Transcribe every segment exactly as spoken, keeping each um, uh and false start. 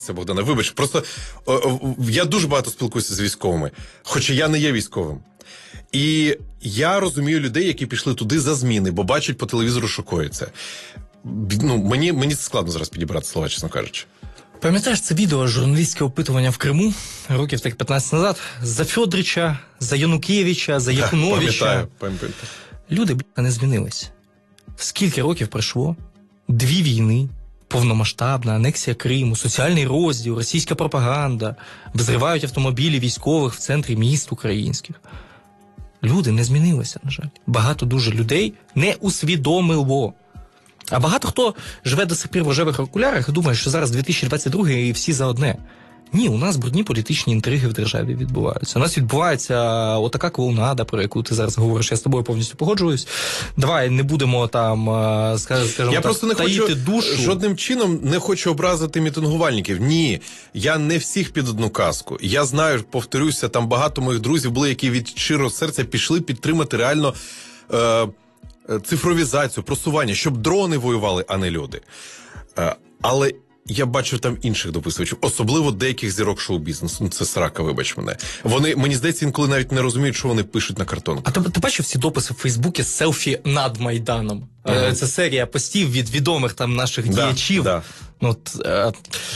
Це, Богдане, вибач, просто о, о, я дуже багато спілкуюся з військовими, хоча я не є військовим. І я розумію людей, які пішли туди за зміни, бо бачать по телевізору, що коїться. Ну, мені, мені складно зараз підібрати слова, чесно кажучи. Пам'ятаєш це відео, журналістське опитування в Криму, років так п'ятнадцять назад, за Фьодрича, за Янукевича, за Якуновича. Пам'ятаю, пам'ятаю. Люди, бля, не змінились. Скільки років пройшло? Дві війни, повномасштабна, анексія Криму, соціальний розділ, російська пропаганда, взривають автомобілі військових в центрі міст українських. Люди не змінилися, на жаль. Багато дуже людей не усвідомило. А багато хто живе до сих пір в рожевих окулярах і думає, що зараз дві тисячі двадцять другий і всі за одне. Ні, у нас брудні політичні інтриги в державі відбуваються. У нас відбувається отака клоунада, про яку ти зараз говориш. Я з тобою повністю погоджуюсь. Давай не будемо там, скажімо, я просто не таїти хочу, душу. Жодним чином не хочу образити мітингувальників. Ні, я не всіх під одну каску. Я знаю, повторюся, там багато моїх друзів були, які від щирого серця пішли підтримати реально е, цифровізацію, просування, щоб дрони воювали, а не люди. Е, але я бачу там інших дописувачів, особливо деяких зірок шоу-бізнесу. Ну, це срака, вибач мене. Вони, мені здається, інколи навіть не розуміють, що вони пишуть на картонку. А ти, ти бачив всі дописи в Фейсбуці з селфі над Майданом? Uh-huh. Це серія постів від відомих там наших да, діячів. Да. Ну, от, е,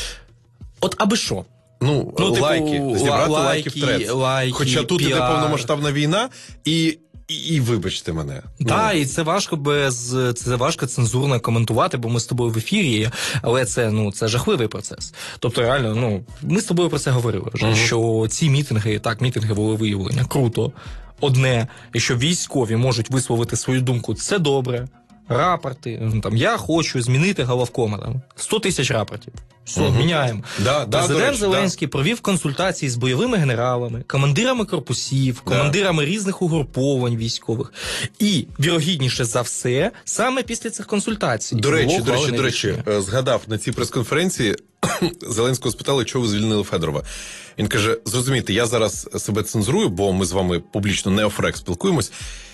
от аби що? Ну, ну лайки. Типу, зібрати лайки, лайки в трец. Лайки, Хоча тут піар. іде повномасштабна війна і... І, і вибачте мене. Так, ну. і це важко без це важко цензурно коментувати, бо ми з тобою в ефірі, але це ну це жахливий процес. Тобто, реально, ну ми з тобою про це говорили вже, uh-huh. що ці мітинги, так, мітинги волевиявлення, круто. Одне, якщо військові можуть висловити свою думку, це добре. Рапорти, там, я хочу змінити головкома, там, сто тисяч рапортів. Все, угу. міняємо. Да, Президент да, речі, Зеленський да. провів консультації з бойовими генералами, командирами корпусів, командирами да. різних угруповань військових. І, вірогідніше за все, саме після цих консультацій. До речі, до речі, до речі, згадав, на цій прес-конференції Зеленського спитали, чого ви звільнили Федорова. Він каже, зрозумійте, я зараз себе цензурую, бо ми з вами публічно не офрек спілкуємось.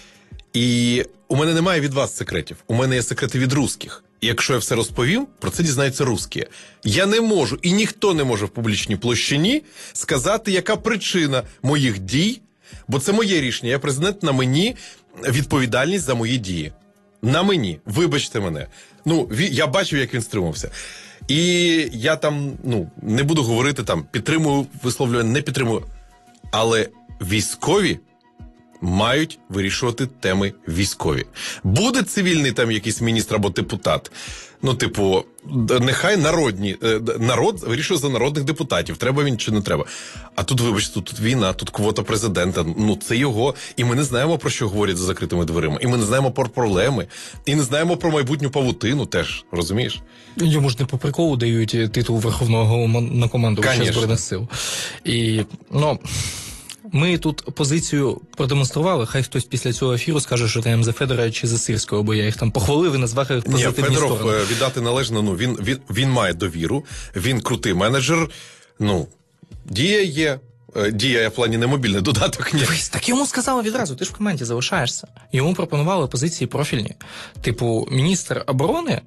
І у мене немає від вас секретів. У мене є секрети від русських. І якщо я все розповім, про це дізнаються русські. Я не можу, і ніхто не може в публічній площині сказати, яка причина моїх дій, бо це моє рішення. Я президент, на мені відповідальність за мої дії. На мені. Вибачте мене. Ну, я бачив, як він стримався. І я там, ну, не буду говорити там, підтримую, висловлюю, не підтримую. Але військові мають вирішувати теми військові. Буде цивільний там якийсь міністр або депутат, ну, типу, нехай народні, народ вирішує за народних депутатів, треба він чи не треба. А тут, вибачте, тут, тут війна, тут квота президента, ну, це його, і ми не знаємо, про що говорять за закритими дверима, і ми не знаємо про проблеми, і не знаємо про майбутню павутину теж, розумієш? Йому ж не по приколу дають титул Верховного Головнокомандувача Збройних сил. І, ну... Ми тут позицію продемонстрували, хай хтось після цього ефіру скаже, що там за Федора чи за Сирського, бо я їх там похвалив і назвав їх позитивні Ні, Федоров, сторони. Віддати належно, ну, він, він, він має довіру, він крутий менеджер, ну, Дія є, Дія в плані не мобільний додаток, ні. Так йому сказали відразу, ти ж в команді залишаєшся. Йому пропонували позиції профільні. Типу, міністр оборони,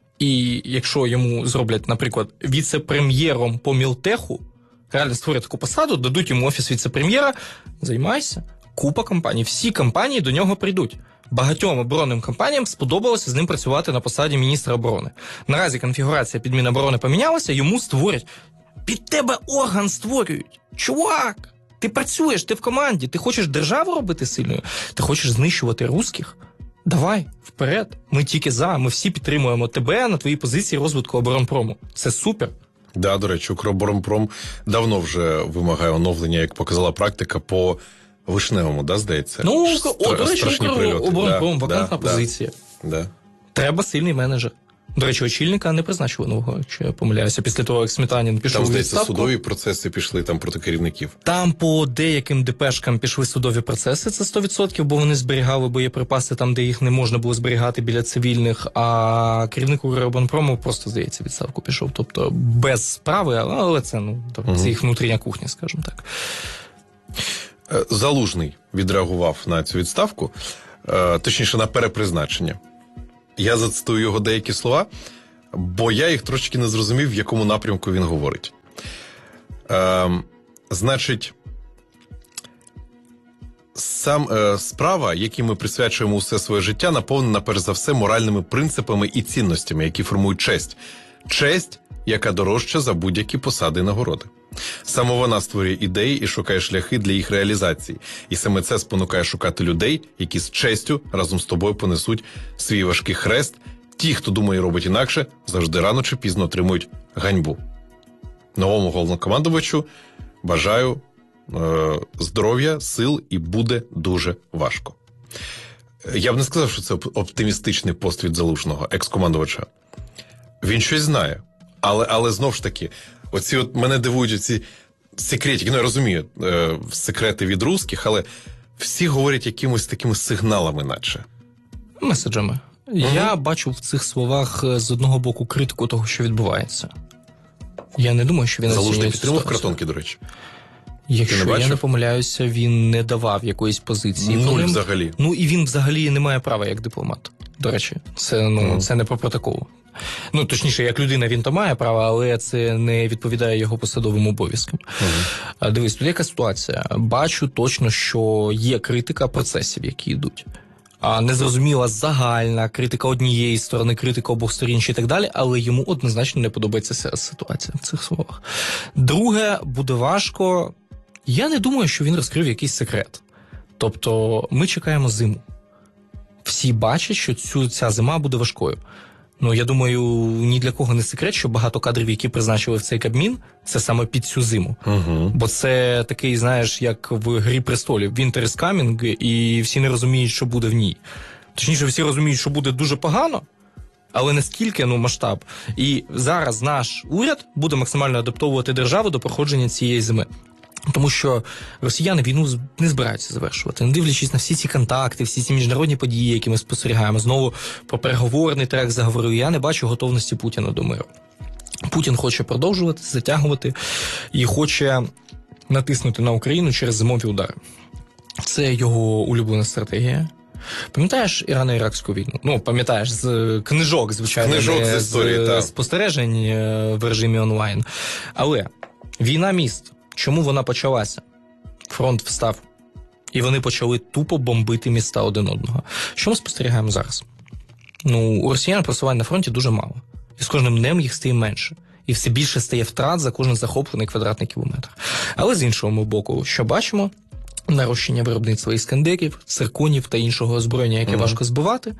і якщо йому зроблять, наприклад, віце-прем'єром по Мілтеху, реально створять таку посаду, дадуть йому офіс віце-прем'єра, займайся. Купа компаній. Всі компанії до нього прийдуть. Багатьом оборонним компаніям сподобалося з ним працювати на посаді міністра оборони. Наразі конфігурація під Міноборони помінялася, йому створять. Під тебе орган створюють. Чувак, ти працюєш, ти в команді, ти хочеш державу робити сильною, ти хочеш знищувати русських? Давай, вперед. Ми тільки за, ми всі підтримуємо тебе на твоїй позиції розвитку оборонпрому. Це супер. Да, до речі, Укроборонпром давно вже вимагає оновлення, як показала практика, по Вишневому, да, здається? Ну, Стра- о, до речі, Укроборонпром, да, вакантна да, позиція. Да. Треба сильний менеджер. До речі, очільника не призначили нового, якщо я помиляюся, після того, як Сметанін пішов там, у здається, відставку. судові процеси пішли там проти керівників. Там по деяким депешкам пішли судові процеси, це сто відсотків, бо вони зберігали боєприпаси там, де їх не можна було зберігати біля цивільних, а керівник Укроборонпрому просто, здається, відставку пішов. Тобто без справи, але це, ну, тобто, це їх внутрішня кухня, скажімо так. Залужний відреагував на цю відставку, точніше, на перепризначення. Я зацитую його деякі слова. бо я їх трошки не зрозумів, в якому напрямку він говорить. Е, значить, сам е, справа, якій ми присвячуємо усе своє життя, наповнена, перш за все, моральними принципами і цінностями, які формують честь. Честь, яка дорожча за будь-які посади і нагороди. Саме вона створює ідеї і шукає шляхи для їх реалізації. І саме це спонукає шукати людей, які з честю разом з тобою понесуть свій важкий хрест. Ті, хто думає і робить інакше, завжди рано чи пізно отримують ганьбу. Новому головнокомандувачу бажаю е- здоров'я, сил, і буде дуже важко. Я б не сказав, що це оптимістичний пост від Залужного, екс-командувача. Він щось знає. Але, але знов ж таки, оці от мене дивують оці секретики. Ну, я розумію, е, секрети від русських, але всі говорять якимось такими сигналами, наче. Меседжами. Угу. Я бачу в цих словах з одного боку критику того, що відбувається. Я не думаю, що він... Залужний підтримав картонки, до речі. Якщо не я не помиляюся, він не давав якоїсь позиції. Нуль Коли... взагалі. Ну, і він взагалі не має права як дипломат. До речі, це, ну, угу. це не по протоколу. Ну, точніше, як людина він то має право, але це не відповідає його посадовим обов'язкам. Uh-huh. Дивись, тут яка ситуація? Бачу точно, що є критика процесів, які йдуть. А незрозуміла загальна критика однієї сторони, критика обох сторін і так далі, але йому однозначно не подобається ситуація в цих словах. Друге, буде важко. Я не думаю, що він розкрив якийсь секрет. Тобто, ми чекаємо зиму. Всі бачать, що цю, ця зима буде важкою. Ну, я думаю, ні для кого не секрет, що багато кадрів, які призначили в цей Кабмін, це саме під цю зиму. Uh-huh. Бо це такий, знаєш, як в «Грі престолів», Winter is coming, і всі не розуміють, що буде в ній. Точніше, всі розуміють, що буде дуже погано, але наскільки, ну, масштаб. І зараз наш уряд буде максимально адаптовувати державу до проходження цієї зими. Тому що росіяни війну не збираються завершувати. Не дивлячись на всі ці контакти, всі ці міжнародні події, які ми спостерігаємо. Знову про переговорний трек заговорив. Я не бачу готовності Путіна до миру. Путін хоче продовжувати, затягувати і хоче натиснути на Україну через зимові удари. Це його улюблена стратегія. Пам'ятаєш Ірано-Іракську війну? Ну, пам'ятаєш, з книжок, звичайно, книжок з історії, з спостережень в режимі онлайн. Але війна міст. Чому вона почалася? Фронт встав. І вони почали тупо бомбити міста один одного. Що ми спостерігаємо зараз? Ну, у росіян просувань на фронті дуже мало. І з кожним днем їх стає менше. І все більше стає втрат за кожен захоплений квадратний кілометр. Але з іншого боку, що бачимо? Нарощення виробництва іскандерів, цирконів та іншого озброєння, яке mm-hmm. важко збивати.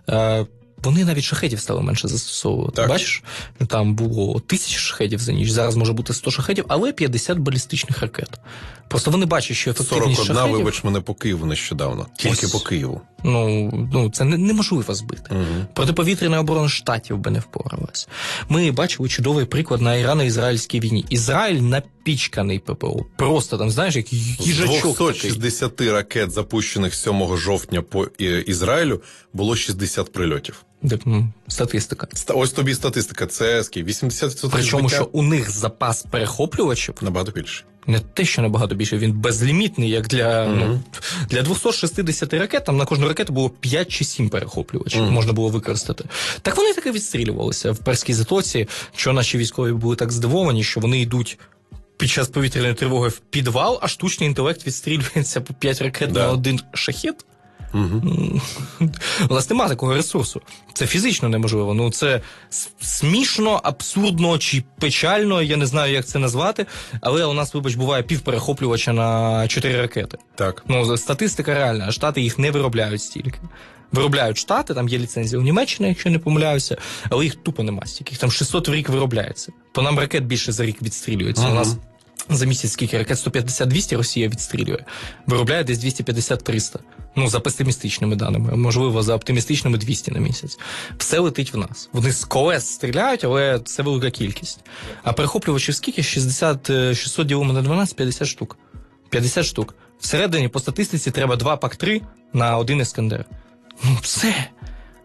Вони навіть шахедів стали менше застосовувати. Так. Бачиш, там було тисяча шахедів за ніч, зараз може бути сто шахедів, але п'ятдесят балістичних ракет. Просто вони бачать, що ефективність сорок одна, шахедів... вибач мене, по Києву нещодавно. Тільки Ось, по Києву. Ну, ну це не, неможливо збити. Угу. Протиповітряна оборона Штатів би не впоралась. Ми бачили чудовий приклад на Ірано-Ізраїльській війні. Ізраїль напічканий ППО. Просто там, знаєш, як їжачок. З двісті шістдесят ракет, запущених сьомого жовтня по Ізраїлю, було шістдесят прильотів. Статистика. Ось тобі статистика. Це скільки? вісімдесят відсотків Причому, збиття? що у них запас перехоплювачів набагато більше. Не те, що набагато більше, він безлімітний, як для, mm-hmm. ну, для двісті шістдесят ракет, там на кожну ракету було п'ять чи сім перехоплювачів, mm-hmm. можна було використати. Так вони таки відстрілювалися в Перській затоці, що наші військові були так здивовані, що вони йдуть під час повітряної тривоги в підвал, а штучний інтелект відстрілюється по п'ять ракет да. на один шахет. Угу. У нас немає такого ресурсу. Це фізично неможливо. Ну, це смішно, абсурдно чи печально, я не знаю, як це назвати, але у нас, вибач, буває півперехоплювача на чотири ракети. Так. Ну, статистика реальна, а Штати їх не виробляють стільки. Виробляють Штати, там є ліцензія у Німеччині, якщо не помиляюся, але їх тупо нема стільки. Їх там шістсот в рік виробляється. По нам ракет більше за рік відстрілюється. Угу. У нас за місяць скільки ракет? сто п'ятдесят - двісті Росія відстрілює. Виробляє десь двісті п'ятдесят - триста. Ну, за песимістичними даними. Можливо, за оптимістичними двісті на місяць. Все летить в нас. Вони з колес стріляють, але це велика кількість. А перехоплювачів скільки? шістдесят, шістсот ділимо на дванадцять, п'ятдесят штук. п'ятдесят штук. Всередині, по статистиці, треба два пак три на один Іскандер. Ну, все.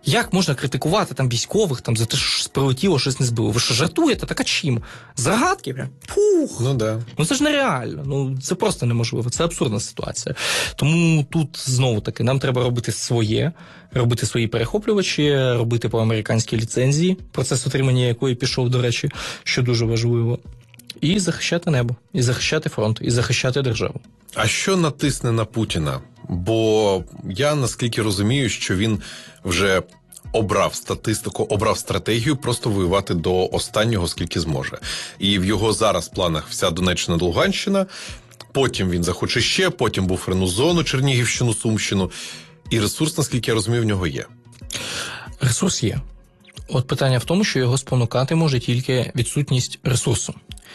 Як можна критикувати там військових там за те, що прилетіло, щось не збило? Ви що, жартуєте? Так а чим? З рогатки? Прям? Пух! Ну, да. Ну це ж нереально. Ну це просто неможливо. Це абсурдна ситуація. Тому тут знову-таки нам треба робити своє, робити свої перехоплювачі, робити по американській ліцензії, процес отримання якої пішов, до речі, що дуже важливо. І захищати небо, і захищати фронт, і захищати державу. А що натисне на Путіна? Бо я, наскільки розумію, що він вже обрав статистику, обрав стратегію просто воювати до останнього, скільки зможе. І в його зараз планах вся Донеччина, Луганщина, потім він захоче ще, потім буферну зону, Чернігівщину, Сумщину. І ресурс, наскільки я розумію, в нього є. Ресурс є. От питання в тому, що його спонукати може тільки відсутність ресурсу.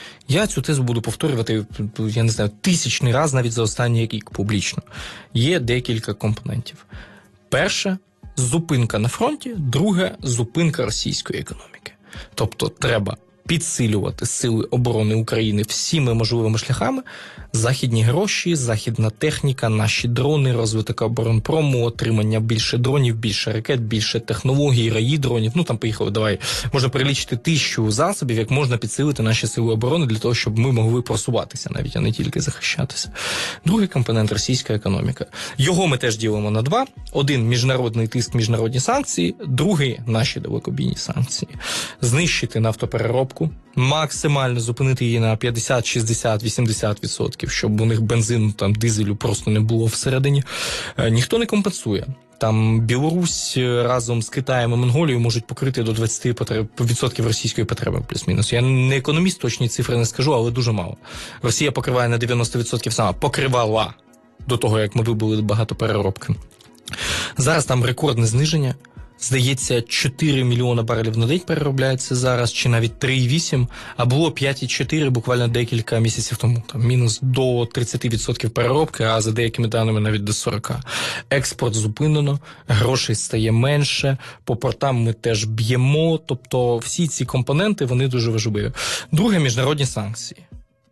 Я цю тезу буду повторювати, я не знаю, тисячний раз навіть за останній рік публічно. Є декілька компонентів. Перше – зупинка на фронті, друге – зупинка російської економіки. Тобто треба підсилювати сили оборони України всіми можливими шляхами, західні гроші, західна техніка, наші дрони, розвиток оборонпрому, отримання більше дронів, більше ракет, більше технологій, раї дронів. Ну, там поїхали, давай. Можна перелічити тисячу засобів, як можна підсилити наші сили оборони для того, щоб ми могли просуватися навіть, а не тільки захищатися. Другий компонент – російська економіка. Його ми теж ділимо на два. Один – міжнародний тиск, міжнародні санкції, другий – наші далекобійні санкції. Знищити нафтопереробку, максимально зупинити її на п'ятдесят, шістдесят, вісімдесят відсотків, щоб у них бензину, там, дизелю просто не було всередині. Е, ніхто не компенсує. Там Білорусь разом з Китаєм і Монголією можуть покрити до двадцять відсотків російської потреби, плюс-мінус. Я не економіст, точні цифри не скажу, але дуже мало. Росія покриває на дев'яносто відсотків сама. Покривала до того, як ми вибули багато переробки. Зараз там рекордне зниження. Здається, чотири мільйона барелів на день переробляється зараз, чи навіть три цілих вісім, а було п'ять цілих чотири буквально декілька місяців тому. Там мінус до тридцять відсотків переробки, а за деякими даними навіть до сорок. Експорт зупинено, грошей стає менше, по портам ми теж б'ємо, тобто всі ці компоненти, вони дуже важливі. Друге – міжнародні санкції.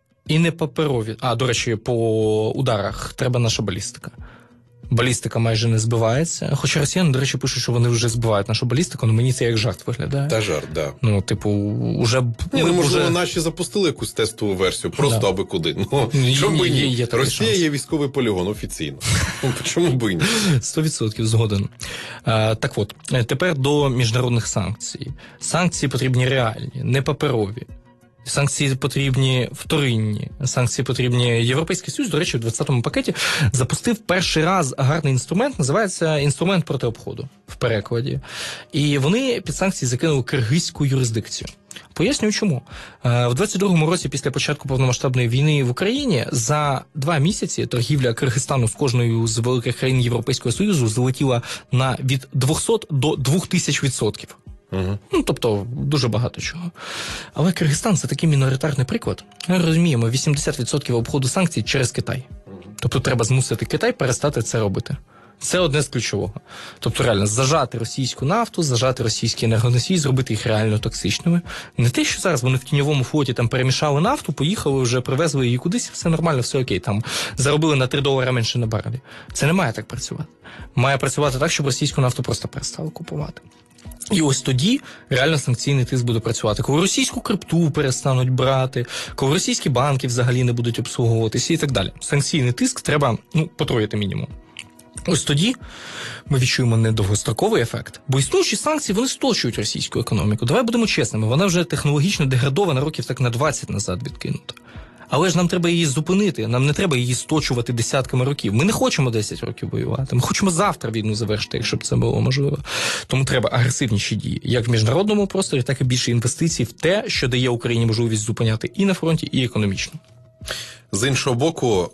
І не паперові. А, до речі, по ударах треба наша балістика. Балістика майже не збивається. Хоча росіяни, до речі, пишуть, що вони вже збивають нашу балістику, але мені це як жарт виглядає. Та жарт, да. Ну, типу, уже... Ні, ну, можливо, вже... наші запустили якусь тестову версію, просто да. аби куди. Ну, чому б ні? Є, є Росія шанс. Є військовий полігон офіційно. Чому б і ні? сто відсотків згоден. А, так от, тепер до міжнародних санкцій. Санкції потрібні реальні, не паперові. Санкції потрібні вторинні, санкції потрібні. Європейський Союз, до речі, в двадцятому пакеті запустив перший раз гарний інструмент, називається інструмент проти обходу в перекладі. І вони під санкції закинули киргизьку юрисдикцію. Пояснюю, чому. В двадцять другому році, після початку повномасштабної війни в Україні, за два місяці торгівля Киргизстану з кожною з великих країн Європейського Союзу злетіла на від двохсот до двох тисяч відсотків. Угу. Ну, тобто, дуже багато чого. Але Киргизстан – це такий міноритарний приклад. Ми розуміємо, вісімдесят відсотків обходу санкцій через Китай. Тобто, треба змусити Китай перестати це робити. Це одне з ключового. Тобто, реально, зажати російську нафту, зажати російські енергоносії, зробити їх реально токсичними. Не те, що зараз вони в тіньовому флоті там перемішали нафту, поїхали, вже привезли її кудись, все нормально, все окей. Там заробили на три долари менше на барелі. Це не має так працювати. Має працювати так, щоб російську нафту просто перестали купувати. І ось тоді реально санкційний тиск буде працювати. Коли російську крипту перестануть брати, коли російські банки взагалі не будуть обслуговуватися і так далі. Санкційний тиск треба, ну, потроїти мінімум. Ось тоді ми відчуємо не довгостроковий ефект, бо існуючі санкції, вони сточують російську економіку. Давай будемо чесними, вона вже технологічно деградована, років так на двадцять назад відкинута. Але ж нам треба її зупинити, нам не треба її сточувати десятками років. Ми не хочемо десять років воювати, ми хочемо завтра війну завершити, якщо б це було можливо. Тому треба агресивніші дії, як в міжнародному просторі, так і більше інвестицій в те, що дає Україні можливість зупиняти і на фронті, і економічно. З іншого боку,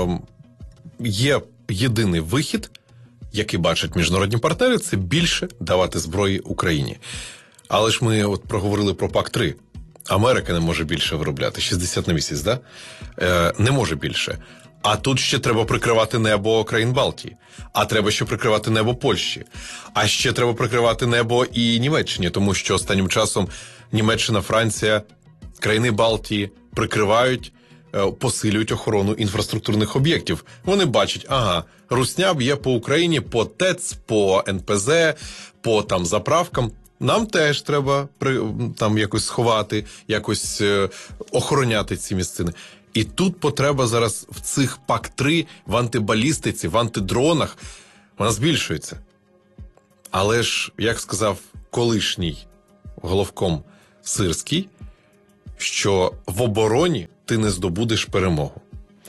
є єдиний вихід, який бачать міжнародні партнери, це більше давати зброї Україні. Але ж ми от проговорили про пак три. Америка не може більше виробляти. шістдесят на місяць, да? Е, не може більше. А тут ще треба прикривати небо країн Балтії. А треба ще прикривати небо Польщі. А ще треба прикривати небо і Німеччині, тому що останнім часом Німеччина, Франція, країни Балтії прикривають посилюють охорону інфраструктурних об'єктів. Вони бачать, ага, русня б'є по Україні, по ТЕЦ, по ен пе зе, по там заправкам. Нам теж треба там якось сховати, якось е, охороняти ці місцини. І тут потреба зараз в цих пак три, в антибалістиці, в антидронах, вона збільшується. Але ж, як сказав колишній головком Сирський, що в обороні ти не здобудеш перемогу.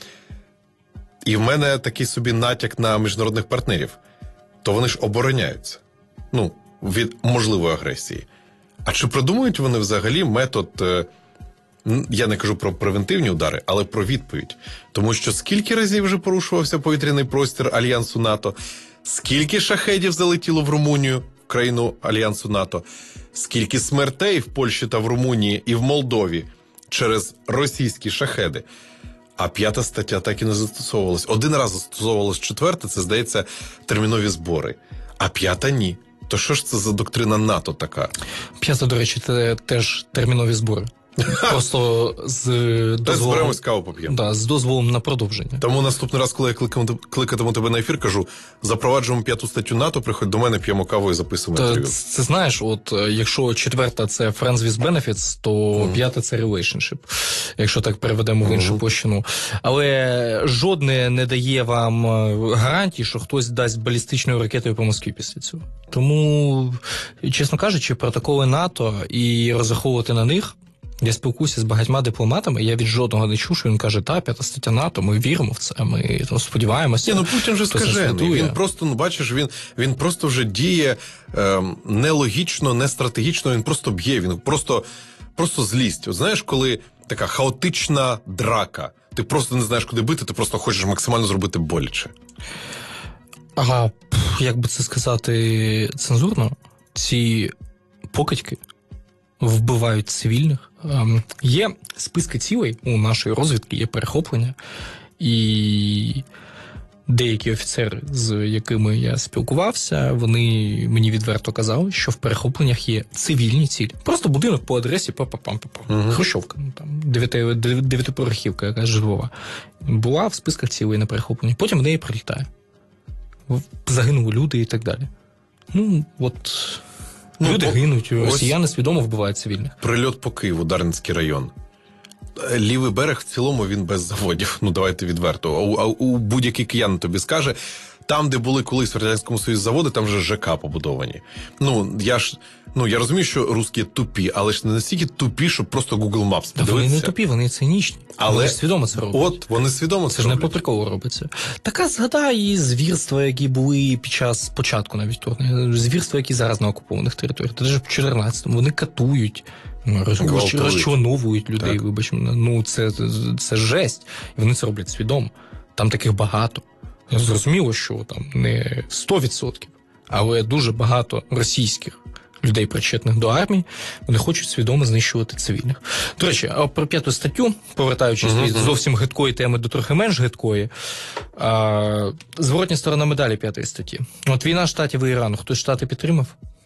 І в мене такий собі натяк на міжнародних партнерів. То вони ж обороняються. Ну, від можливої агресії. А чи продумують вони взагалі метод, я не кажу про превентивні удари, але про відповідь? Тому що скільки разів вже порушувався повітряний простір Альянсу НАТО, скільки шахедів залетіло в Румунію, в країну Альянсу НАТО, скільки смертей в Польщі та в Румунії і в Молдові через російські шахеди. А п'ята стаття так і не застосовувалась. Один раз застосовувалась, четверта, це, здається, термінові збори. А п'ята – ні. То що ж це за доктрина НАТО така? П'ята, до речі, це теж термінові збори. Просто з дозволом... зберемось, каву поп'ємо. Да, з дозволом на продовження. Тому наступний раз, коли я кликатиму тебе на ефір, кажу, запроваджуємо п'яту статтю НАТО, приходь до мене, п'ємо каву і записуємо інтерв'ю. Це, це знаєш, от якщо четверта це Friends with Benefits, то mm. п'ята це Relationship, якщо так переведемо в іншу mm. площину. Але жодне не дає вам гарантії, що хтось дасть балістичною ракетою по Москві після цього. Тому, чесно кажучи, протоколи НАТО і розраховувати на них. Я спілкуюся з багатьма дипломатами, я від жодного не чув, що він каже, та, п'ята стаття НАТО, ми віримо в це, ми там, сподіваємося. Ні, ну Путін же скажений, він просто, ну бачиш, він, він просто вже діє е, нелогічно, не стратегічно, він просто б'є, він просто, просто злість. От знаєш, коли така хаотична драка, ти просто не знаєш, куди бити, ти просто хочеш максимально зробити боляче. Ага, як би це сказати цензурно, ці покидьки вбивають цивільних. Ем, є списки цілей у нашої розвідки, є перехоплення, і деякі офіцери, з якими я спілкувався, вони мені відверто казали, що в перехопленнях є цивільні цілі. Просто будинок по адресі па-па-пам-па-пам. Угу. Хрущовка, ну, там, дев'ятиповерхівка, якась житлова. Була в списках цілей на перехопленні. Потім в неї прилітає. Загинули люди і так далі. Ну, от... Ну, люди по... гинуть, росіяни свідомо вбивають цивільних. Прильот по Києву, Дарницький район. Лівий берег в цілому він без заводів. Ну, давайте відверто. А у, у будь-який киянин тобі скаже, там, де були колись в Радянському Союзі заводи, там вже ЖК побудовані. Ну, я ж, ну, я розумію, що русські тупі, але ж не настільки тупі, щоб просто Google Maps подивитися. Вони не тупі, вони цинічні. Але вони ж свідомо це роблять. От, вони свідомо це, це роблять. Це ж не по приколу робиться. Така згадай і звірства, які були під час початку навіть вторгнення. Звірства, які зараз на окупованих територіях. Це ж в чотирнадцятому. Вони катують, розчленовують людей, вибачте. Ну, це, це, це жесть. І вони це роблять свідомо. Там таких багато. Зрозуміло, що там не сто відсотків, але дуже багато російських людей, причетних до армії, вони хочуть свідомо знищувати цивільних. До речі, про п'яту статтю, повертаючись від uh-huh. зовсім гидкої теми до трохи менш гидкої, а, зворотня сторона медалі п'ятої статті. От війна Штатів і Ірану, хтось Штати підтримав?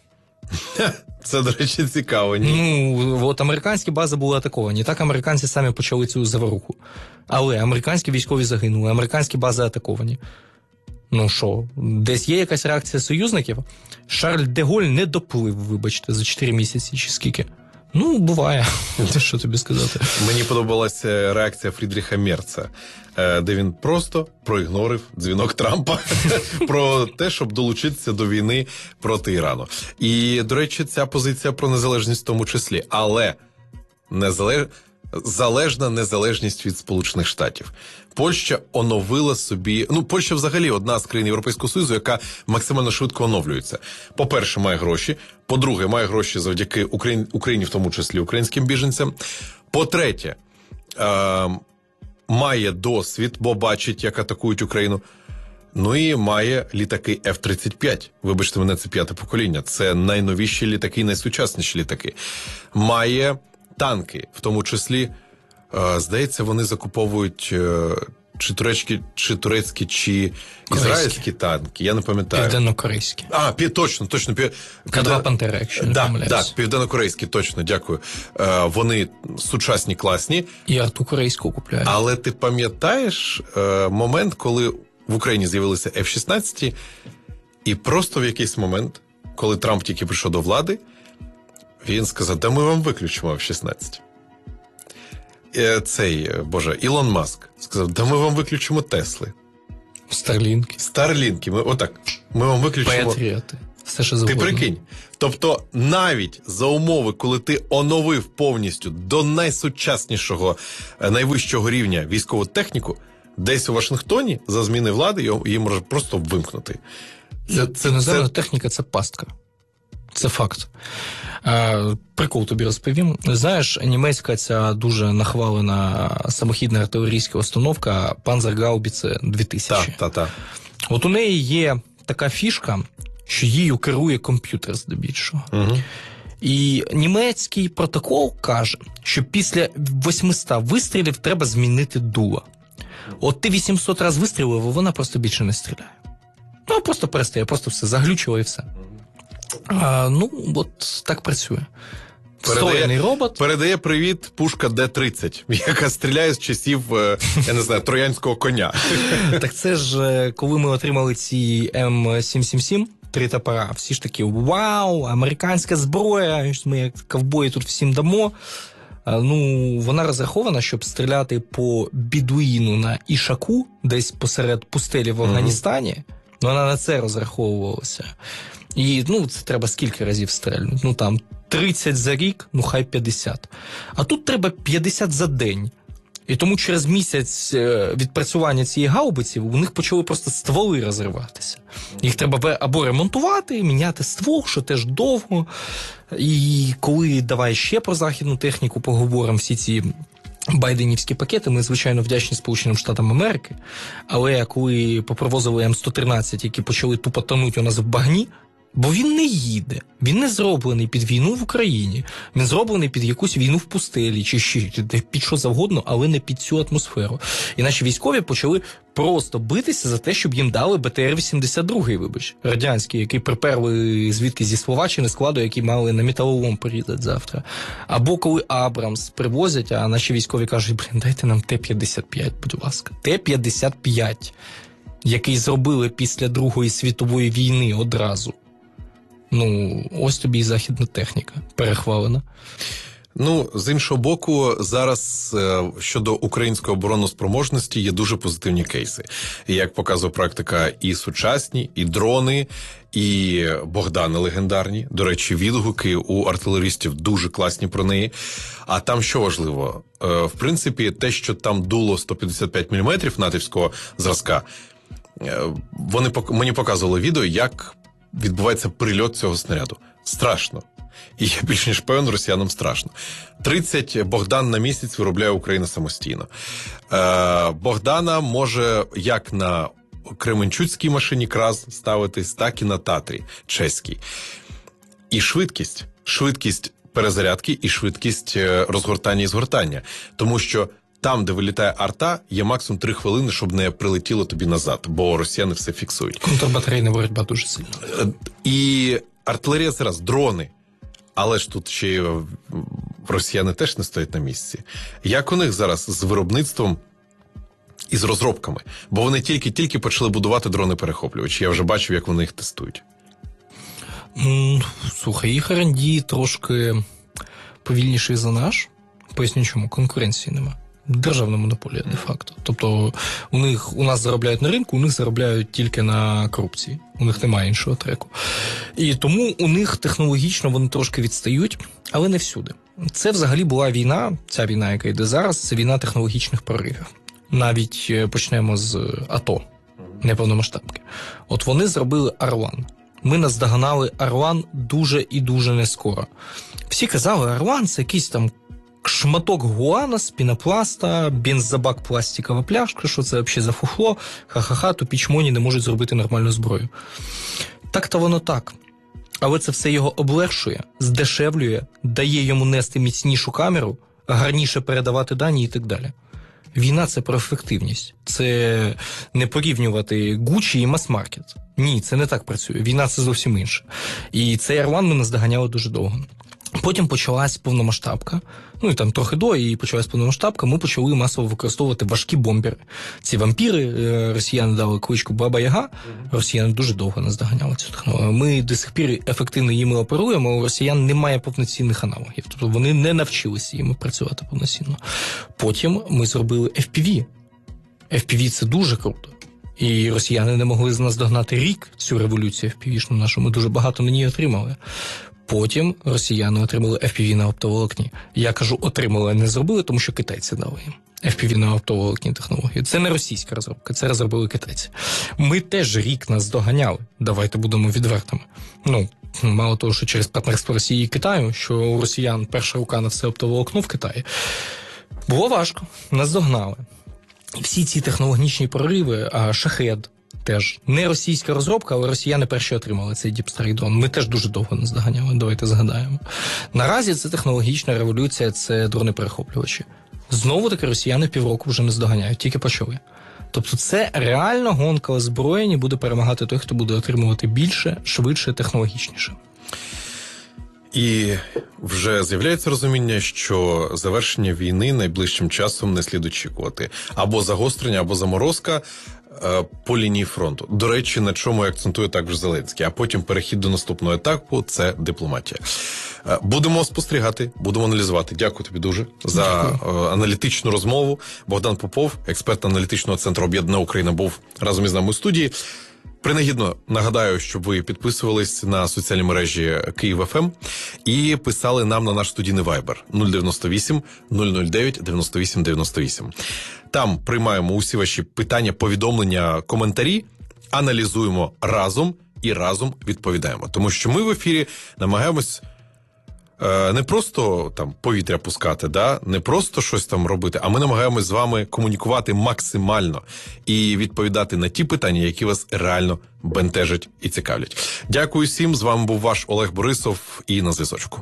Це, до речі, цікаво, ні? Ну, от американські бази були атаковані. Так американці самі почали цю заворуху. Але американські військові загинули, американські бази атаковані. Ну що, десь є якась реакція союзників? Шарль де Голь не доплив, вибачте, за чотири місяці чи скільки. Ну, буває. Що тобі сказати? Мені подобалася реакція Фрідріха Мерца, де він просто проігнорив дзвінок Трампа про те, щоб долучитися до війни проти Ірану. І, до речі, ця позиція про незалежність в тому числі. Але незалеж... залежна незалежність від Сполучених Штатів. Польща оновила собі... Ну, Польща взагалі одна з країн Європейського Союзу, яка максимально швидко оновлюється. По-перше, має гроші. По-друге, має гроші завдяки Україні, Україні в тому числі українським біженцям. По-третє, е- має досвід, бо бачить, як атакують Україну. Ну і має літаки еф тридцять п'ять. Вибачте мене, це п'яте покоління. Це найновіші літаки, найсучасніші літаки. Має танки, в тому числі, здається, вони закуповують чи турецькі, чи турецькі, чи ізраїльські танки, я не пам'ятаю. Південно-корейські. А, пі, точно, точно. Пі... К-два Пантера, якщо не да, помиляюсь. Так, південно-корейські, точно, дякую. Е, вони сучасні, класні. І арту корейську купляють. Але ти пам'ятаєш е, момент, коли в Україні з'явилися еф шістнадцять, і просто в якийсь момент, коли Трамп тільки прийшов до влади, він сказав, да ми вам виключимо еф шістнадцять. Цей, боже, Ілон Маск сказав, да ми вам виключимо Тесли. Старлінки. Старлінки. Ми, отак, ми вам виключимо... Патріоти. Все, що завгодно. Ти прикинь. Тобто, навіть за умови, коли ти оновив повністю до найсучаснішого, найвищого рівня військову техніку, десь у Вашингтоні за зміни влади її може просто вимкнути. Це, це, іноземна це... техніка – це пастка. Це факт. А, прикол тобі розповім. Знаєш, німецька ця дуже нахвалена самохідна артилерійська установка Panzerhaubitze дві тисячі. Так, так, так. От у неї є така фішка, що її керує комп'ютер здебільшого. Угу. І німецький протокол каже, що після восьмисот вистрілів треба змінити дуло. От ти вісімсот разів вистрілив, вона просто більше не стріляє. Ну, просто перестає, просто все заглючило і все. А, ну, от так працює. Встроєний робот. Передає привіт пушка Д тридцять, яка стріляє з часів, я не знаю, троянського коня. Так це ж, коли ми отримали ці М сім сім сім, три топора, всі ж такі, вау, американська зброя, ми як ковбої тут всім дамо. Ну, вона розрахована, щоб стріляти по бідуїну на Ішаку, десь посеред пустелі в Афганістані. Ну, вона на це розраховувалася. І, ну, це треба скільки разів стрельнути? Ну, там, тридцять за рік, ну, хай п'ятдесят. А тут треба п'ятдесят за день. І тому через місяць відпрацювання цієї гаубиці у них почали просто стволи розриватися. Їх треба або ремонтувати, міняти ствол, що теж довго. І коли, давай ще про західну техніку поговоримо, всі ці байденівські пакети, ми, звичайно, вдячні Сполученим Штатам Америки, але коли попривозили М сто тринадцять, які почали тупо тонуть у нас в багні, бо він не їде, він не зроблений під війну в Україні, він зроблений під якусь війну в пустелі, чи ще під що завгодно, але не під цю атмосферу. І наші військові почали просто битися за те, щоб їм дали Б Т Р вісімдесят два, вибач, радянський, який приперли звідки зі Словаччини складу, який мали на металолом порізати завтра. Або коли Абрамс привозять, а наші військові кажуть, блін, дайте нам Т п'ятдесят п'ять, будь ласка. Т п'ятдесят п'ять, який зробили після Другої світової війни одразу. Ну, ось тобі і західна техніка, перехвалена. Ну, з іншого боку, зараз щодо української обороноспроможності є дуже позитивні кейси. І, як показує практика, і сучасні, і дрони, і Богдани легендарні. До речі, відгуки у артилеристів дуже класні про неї. А там що важливо? В принципі, те, що там дуло сто п'ятдесят п'ять міліметрів натівського зразка, вони мені показували відео, як відбувається прильот цього снаряду. Страшно. І я більш ніж певен, росіянам страшно. тридцять Богдан на місяць виробляє Україна самостійно. Е, Богдана може як на кременчуцькій машині КРАЗ ставитись, так і на Татрі чеській. І швидкість. Швидкість перезарядки і швидкість розгортання і згортання. Тому що там, де вилітає арта, є максимум три хвилини, щоб не прилетіло тобі назад, бо росіяни все фіксують. Контрбатарейна боротьба дуже сильна. І артилерія зараз, дрони. Але ж тут ще й росіяни теж не стоять на місці. Як у них зараз з виробництвом і з розробками? Бо вони тільки-тільки почали будувати дрони-перехоплювачі. Я вже бачив, як вони їх тестують. Слухай, їх Ар енд Ді трошки повільніший за наш. Поясню чому. Конкуренції нема. Державна монополія, де-факто. Тобто у них, у нас заробляють на ринку, у них заробляють тільки на корупції. У них немає іншого треку. І тому у них технологічно вони трошки відстають, але не всюди. Це взагалі була війна, ця війна, яка йде зараз, це війна технологічних проривів. Навіть почнемо з АТО, неповномасштабки. От вони зробили Орлан. Ми наздоганали Орлан дуже і дуже нескоро. Всі казали, Орлан – це якийсь там шматок гуана з пінопласта, бензобак, пластикова пляшка, що це взагалі за фуфло, ха-ха-ха, тупі чмоні не можуть зробити нормальну зброю. Так-то воно так. Але це все його облегшує, здешевлює, дає йому нести міцнішу камеру, гарніше передавати дані і так далі. Війна – це про ефективність. Це не порівнювати Гуччі і мас-маркет. Ні, це не так працює. Війна – це зовсім інше. І цей Ар один ми наздоганяли дуже довго. Потім почалась повномасштабка, ну і там трохи до, і почалась повномасштабка, ми почали масово використовувати важкі бомбери. Ці вампіри, росіяни дали кличку Баба-Яга, росіяни дуже довго наздоганяли цю технологію. Ми до сих пір ефективно їми оперуємо, а у росіян немає повноцінних аналогів. Тобто вони не навчилися їми працювати повноцінно. Потім ми зробили еф пі ві. еф пі ві – це дуже круто. І росіяни не могли з нас догнати рік цю революцію еф пі ві-шну нашу, ми дуже багато на ній отримали. Потім росіяни отримали еф пі ві на оптоволокні. Я кажу, отримали, а не зробили, тому що китайці дали їм еф пі ві на оптоволокні технології. Це не російська розробка, це розробили китайці. Ми теж рік нас доганяли, давайте будемо відвертими. Ну, мало того, що через партнерство Росії і Китаю, що у росіян перша рука на все оптоволокно в Китаї. Було важко, нас догнали. І всі ці технологічні прориви, а Шахед, теж не російська розробка, але росіяни перші отримали цей Deep Strike Drone. Ми теж дуже довго нас доганяли, давайте згадаємо. Наразі це технологічна революція, це дрони-перехоплювачі. Знову-таки росіяни півроку вже не здоганяють, тільки почали. Тобто це реально гонка озброєння, буде перемагати той, хто буде отримувати більше, швидше, технологічніше. І вже з'являється розуміння, що завершення війни найближчим часом не слід очікувати. Або загострення, або заморозка по лінії фронту. До речі, на чому акцентує також Зеленський. А потім перехід до наступного етапу – це дипломатія. Будемо спостерігати, будемо аналізувати. Дякую тобі дуже за Дякую. аналітичну розмову. Богдан Попов, експерт аналітичного центру «Об'єднана Україна», був разом із нами у студії. Принагідно нагадаю, щоб ви підписувались на соціальні мережі Київ еф ем і писали нам на наш студійний вайбер нуль дев'яносто вісім нуль нуль дев'ять дев'яносто вісім дев'яносто вісім. Там приймаємо усі ваші питання, повідомлення, коментарі, аналізуємо разом і разом відповідаємо. Тому що ми в ефірі намагаємось не просто там повітря пускати, да? Не просто щось там робити, а ми намагаємось з вами комунікувати максимально і відповідати на ті питання, які вас реально бентежать і цікавлять. Дякую всім, з вами був ваш Олег Борисов і на зв'язочку.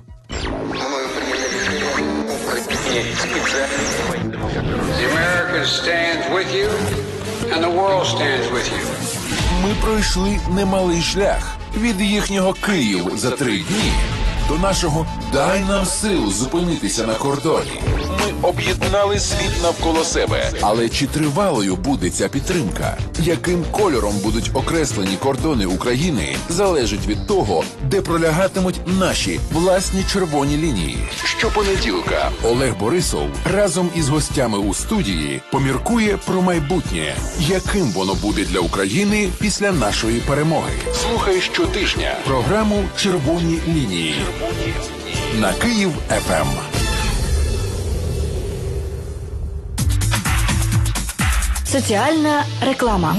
Ми пройшли немалий шлях від їхнього Київ за три дні до нашого «Дай нам сил зупинитися на кордоні». Ми об'єднали світ навколо себе. Але чи тривалою буде ця підтримка? Яким кольором будуть окреслені кордони України, залежить від того, де пролягатимуть наші власні червоні лінії. Щопонеділка Олег Борисов разом із гостями у студії поміркує про майбутнє, яким воно буде для України після нашої перемоги. Слухай щотижня програму «Червоні лінії» на Київ еф ем. Соціальна реклама.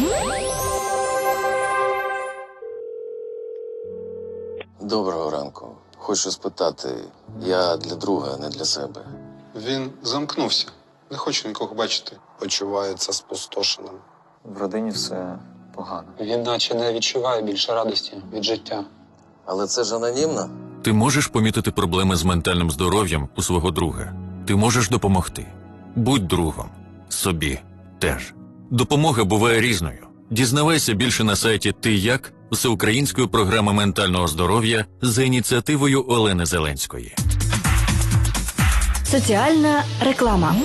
Доброго ранку. Хочу спитати, я для друга, не для себе. Він замкнувся. Не хоче нікого бачити. Почувається спустошеним. В родині все погано. Він наче не відчуває більше радості від життя. Але це ж анонімно. Ти можеш помітити проблеми з ментальним здоров'ям у свого друга. Ти можеш допомогти. Будь другом. Собі теж. Допомога буває різною. Дізнавайся більше на сайті «Ти як» всеукраїнської програми ментального здоров'я за ініціативою Олени Зеленської. Соціальна реклама.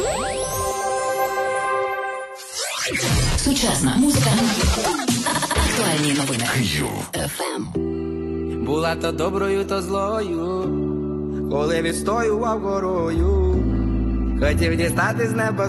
Сучасна музика. Актуальні новини. Київ еф ем. Була то доброю, то злою, коли відстоював горою, хотів дістати з неба